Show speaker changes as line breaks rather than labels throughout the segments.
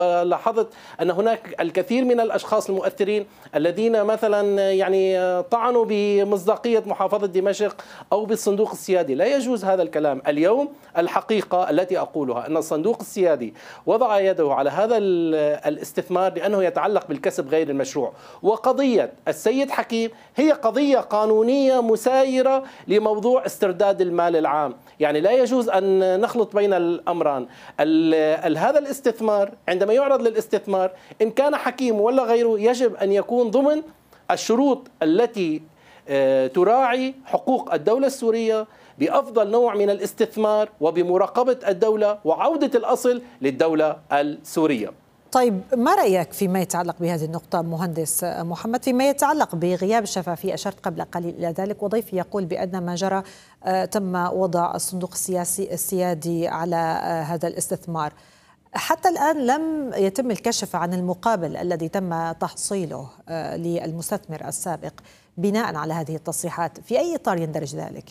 لاحظت أن هناك الكثير من الأشخاص المؤثرين الذين مثلا يعني طعنوا بمصداقية محافظة دمشق أو بالصندوق السيادي. لا يجوز هذا الكلام. اليوم الحقيقة التي أقولها أن الصندوق السيادي وضع يده على هذا الاستثمار لأنه يتعلق بالكسب غير المشروع، وقضية السيد حكيم هي قضية قانونية مسايرة لموضوع استرداد المال العام. يعني لا يجوز أن نخلط بين الأمران. هذا الاستثمار عندما يعرض للاستثمار إن كان حكيم ولا غيره يجب أن يكون ضمن الشروط التي تراعي حقوق الدولة السورية بأفضل نوع من الاستثمار وبمراقبة الدولة وعودة الأصل للدولة السورية.
طيب، ما رأيك فيما يتعلق بهذه النقطة مهندس محمد فيما يتعلق بغياب الشفافية؟ أشرت قبل قليل إلى ذلك، وضيفي يقول بأن ما جرى تم وضع الصندوق السيادي على هذا الاستثمار. حتى الآن لم يتم الكشف عن المقابل الذي تم تحصيله للمستثمر السابق بناء على هذه التصريحات. في أي إطار يندرج ذلك؟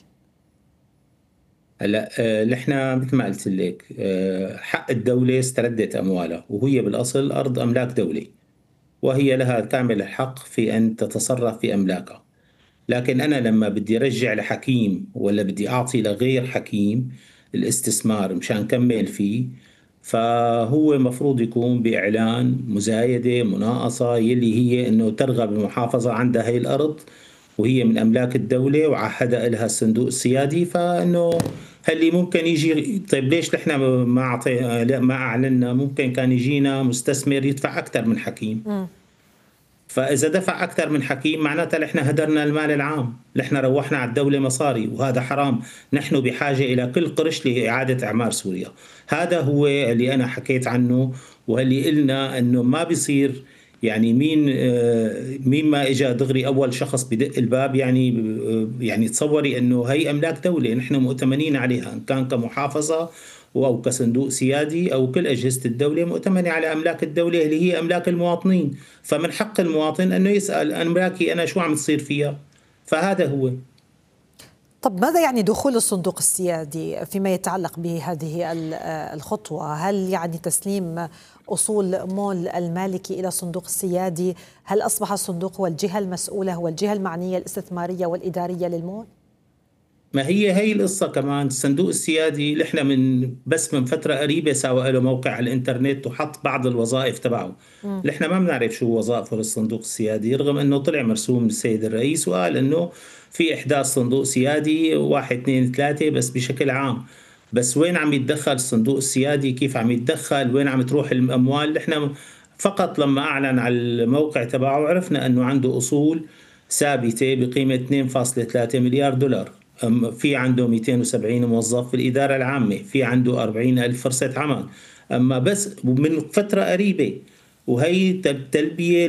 هلا نحن مثل ما قلت لك حق الدولة استردت أموالها، وهي بالأصل أرض أملاك دولة، وهي لها كامل الحق في أن تتصرف في أملاكها. لكن أنا لما بدي أرجع لحكيم ولا بدي أعطي لغير حكيم الاستثمار مشان كمل فيه، فهو مفروض يكون بإعلان مزايدة مناقصة يلي هي أنه ترغب المحافظة عندها هي الأرض وهي من أملاك الدولة وعهدها لها الصندوق السيادي. فإنه هل ممكن يجي طيب ليش نحن ما أعلنا؟ ممكن كان يجينا مستثمر يدفع أكثر من حكيم. فإذا دفع أكثر من حكيم معناتها نحن هدرنا المال العام، نحن روحنا على الدولة مصاري، وهذا حرام. نحن بحاجة إلى كل قرش لإعادة إعمار سوريا. هذا هو اللي أنا حكيت عنه، واللي قلنا أنه ما بيصير يعني مين ما إجا دغري أول شخص بدق الباب. يعني تصوري أنه هي أملاك دولة نحن مؤتمنين عليها، إن كان كمحافظة أو كصندوق سيادي أو كل أجهزة الدولة مؤتمنة على أملاك الدولة اللي هي أملاك المواطنين. فمن حق المواطن أنه يسأل أملاكي أنا شو عم تصير فيها. فهذا هو.
طب ماذا يعني دخول الصندوق السيادي فيما يتعلق بهذه الخطوة؟ هل يعني تسليم أصول مول المالكي إلى الصندوق السيادي؟ هل أصبح الصندوق هو الجهة المسؤولة، هو الجهة المعنية الاستثمارية والإدارية للمول؟
ما هي القصة كمان. الصندوق السيادي نحن من فترة قريبة سوى له موقع على الانترنت وحط بعض الوظائف تبعه. نحن ما بنعرف شو وظائفه للصندوق السيادي، رغم انه طلع مرسوم السيد الرئيس وقال انه في احداث صندوق سيادي 1 2 3 بس بشكل عام. بس وين عم يتدخل الصندوق السيادي؟ كيف عم يتدخل؟ وين عم تروح الاموال؟ نحن فقط لما اعلن على الموقع تبعه عرفنا انه عنده اصول ثابتة بقيمة 2.3 مليار دولار. في عنده 270 موظف في الإدارة العامة، في عنده 40,000 فرصة عمل. أما بس من فترة قريبة، وهي تلبية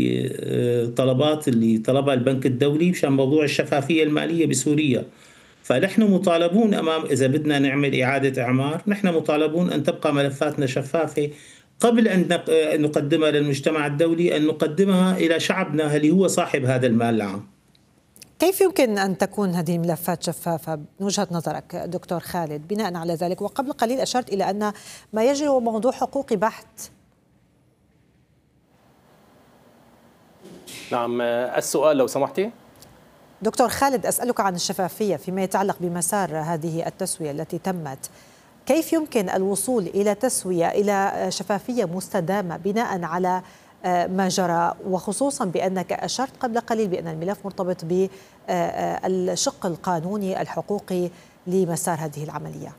لطلبات اللي طلبها البنك الدولي مشان موضوع الشفافية المالية بسوريا. فنحن مطالبون إذا بدنا نعمل إعادة إعمار، نحن مطالبون أن تبقى ملفاتنا شفافة قبل أن نقدمها للمجتمع الدولي، أن نقدمها إلى شعبنا اللي هو صاحب هذا المال العام.
كيف يمكن أن تكون هذه الملفات شفافة من وجهة نظرك دكتور خالد بناء على ذلك؟ وقبل قليل أشرت إلى أن ما يجري هو موضوع حقوقي بحت.
نعم، السؤال لو سمحتي.
دكتور خالد، أسألك عن الشفافية فيما يتعلق بمسار هذه التسوية التي تمت. كيف يمكن الوصول إلى تسوية، إلى شفافية مستدامة بناء على ما جرى، وخصوصا بأنك أشرت قبل قليل بأن الملف مرتبط بالشق القانوني الحقوقي لمسار هذه العملية؟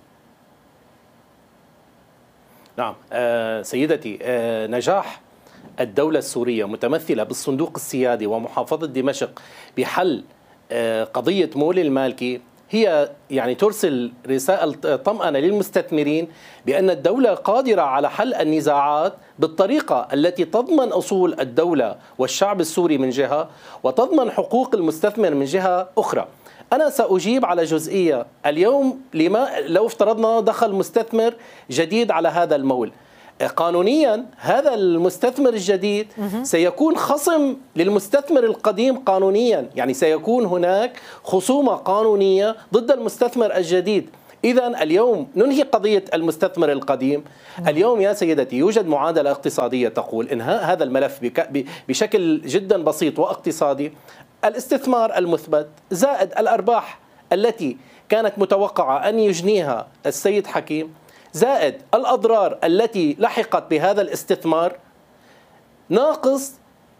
نعم سيدتي، نجاح الدولة السورية متمثلة بالصندوق السيادي ومحافظة دمشق بحل قضية مول المالكي هي يعني ترسل رسائل طمأنة للمستثمرين بأن الدولة قادرة على حل النزاعات بالطريقة التي تضمن أصول الدولة والشعب السوري من جهة، وتضمن حقوق المستثمر من جهة أخرى. أنا سأجيب على جزئية. اليوم لو افترضنا دخل مستثمر جديد على هذا المول، قانونيا هذا المستثمر الجديد سيكون خصم للمستثمر القديم قانونيا، يعني سيكون هناك خصومة قانونية ضد المستثمر الجديد. إذا اليوم ننهي قضية المستثمر القديم. اليوم يا سيدتي يوجد معادلة اقتصادية تقول إنهاء هذا الملف بشكل جدا بسيط واقتصادي: الاستثمار المثبت زائد الأرباح التي كانت متوقعة أن يجنيها السيد حكيم زائد الأضرار التي لحقت بهذا الاستثمار ناقص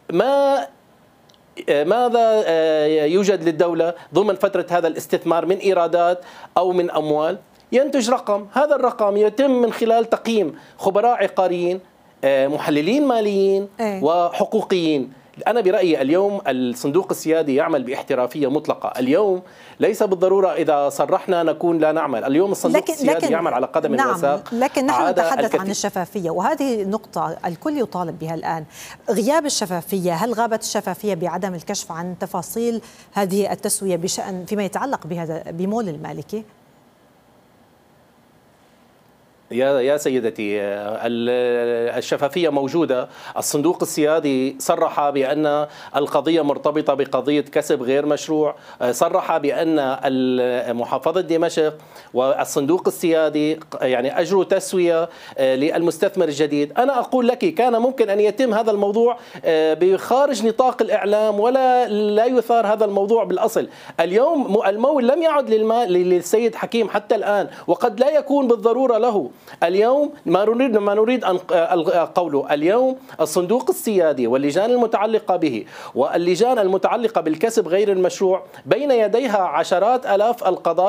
ماذا يوجد للدولة ضمن فترة هذا الاستثمار من إيرادات أو من أموال، ينتج رقم. هذا الرقم يتم من خلال تقييم خبراء عقاريين، محللين ماليين وحقوقيين. أنا برأيي اليوم الصندوق السيادي يعمل باحترافية مطلقة. اليوم ليس بالضرورة إذا صرحنا نكون لا نعمل. اليوم الصندوق السيادي يعمل على قدم وساق.
لكن نحن نتحدث عن الشفافية، وهذه نقطة الكل يطالب بها الآن. غياب الشفافية، هل غابت الشفافية بعدم الكشف عن تفاصيل هذه التسوية بشأن فيما يتعلق بهذا بمول المالكي؟
يا سيدتي، الشفافية موجودة. الصندوق السيادي صرح بأن القضية مرتبطة بقضية كسب غير مشروع، صرح بأن محافظة دمشق والصندوق السيادي يعني أجروا تسوية للمستثمر الجديد. أنا أقول لك كان ممكن أن يتم هذا الموضوع بخارج نطاق الإعلام لا يثار هذا الموضوع بالأصل. اليوم المول لم يعد للسيد حكيم حتى الآن، وقد لا يكون بالضرورة له. اليوم ما نريد أن قوله اليوم الصندوق السيادي واللجان المتعلقة به واللجان المتعلقة بالكسب غير المشروع بين يديها عشرات آلاف القضايا